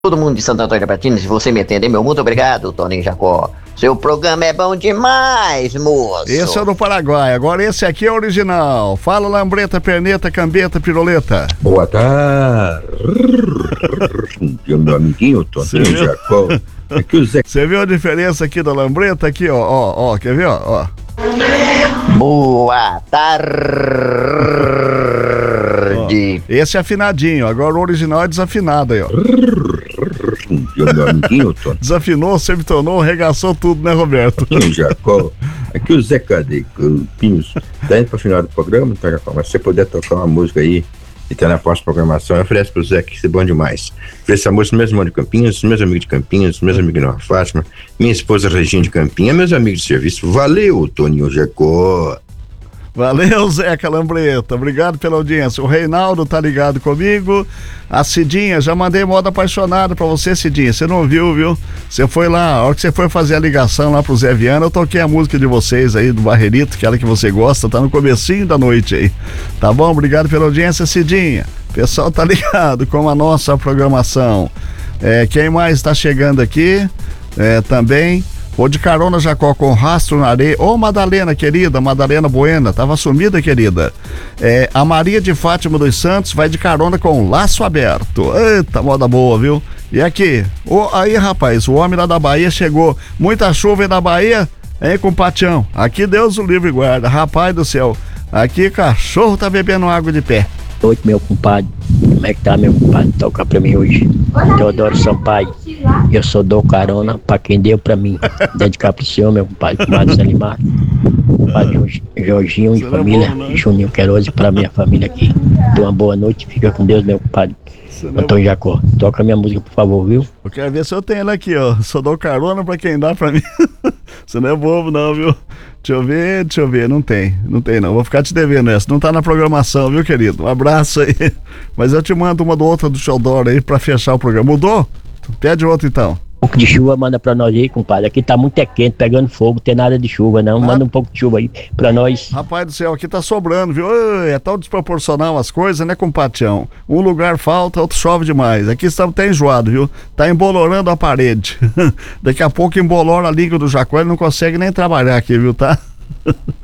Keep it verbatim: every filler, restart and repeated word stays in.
Todo mundo de Santo Antônio da Platina, se você me entender, meu muito obrigado, Toninho Jacó. Seu programa é bom demais, moço. Esse é o do Paraguai, agora esse aqui é o original. Fala, lambreta, perneta, cambeta, piroleta. Boa tarde, meu amiguinho Toninho Jacó. Aqui o Zé. Você viu a diferença aqui da lambreta? Aqui, ó, ó, ó, quer ver, ó, ó. Boa tarde. Ó, esse é afinadinho, agora o original é desafinado aí, ó. Meu amiguinho Toninho. Desafinou, semitonou, regaçou tudo, né, Roberto? Toninho Jacó. Aqui o Zeca de Campinhos. Tá indo pro final do programa, tá, Jacó? Mas se você puder tocar uma música aí e tá na pós-programação, eu ofereço pro Zeca, que isso é bom demais. Ofereço a música meus irmãos de Campinhos, meus amigos de Campinhos, meus amigos de Nova Fátima, minha esposa Regina de Campinha, meus amigos de serviço. Valeu, Toninho Jacó. Valeu, Zeca Lambreta, obrigado pela audiência. O Reinaldo tá ligado comigo. A Cidinha, já mandei modo apaixonado pra você, Cidinha. Você não viu, viu? Você foi lá, a hora que você foi fazer a ligação lá pro Zé Viana, eu toquei a música de vocês aí, do Barrerito, aquela que você gosta, tá no comecinho da noite aí. Tá bom? Obrigado pela audiência, Cidinha. O pessoal tá ligado com a nossa programação. É, quem mais tá chegando aqui é, também... Vou de carona, Jacó, com rastro na areia. Ô, Madalena, querida, Madalena Buena, tava sumida, querida. É, a Maria de Fátima dos Santos vai de carona com laço aberto. Eita, moda boa, viu? E aqui, ô, aí, rapaz, o homem lá da Bahia chegou. Muita chuva aí na Bahia, hein, com o Patião. Aqui Deus o livre guarda, rapaz do céu. Aqui cachorro tá bebendo água de pé. Oi, meu compadre. Como é que tá, meu compadre? Toca pra mim hoje. Teodoro Sampaio. Eu só dou carona pra quem deu pra mim. Dedicar pro senhor, meu compadre, compadre Zé Limar. Compadre Jorginho e família. É bom, Juninho Queiroz pra minha família aqui. Dê uma boa noite. Fica com Deus, meu compadre. Antônio Jacó. Toca minha música, por favor, viu? Eu quero ver se eu tenho ela aqui, ó. Só dou carona pra quem dá pra mim. Você não é bobo, não, viu? Deixa eu ver, deixa eu ver. Não tem, não tem, não. Vou ficar te devendo essa. Não tá na programação, viu, querido? Um abraço aí. Mas eu te mando uma do outra do Xodoro aí pra fechar o programa. Mudou? Pede outro então. Um pouco de chuva manda pra nós aí, compadre. Aqui tá muito é quente, pegando fogo, tem nada de chuva, não. Manda um pouco de chuva aí pra nós. Rapaz do céu, aqui tá sobrando, viu? É tão desproporcional as coisas, né, compatião? Um lugar falta, outro chove demais. Aqui estamos até enjoado, viu? Tá embolorando a parede. Daqui a pouco embolora a língua do Jacó, ele não consegue nem trabalhar aqui, viu, tá?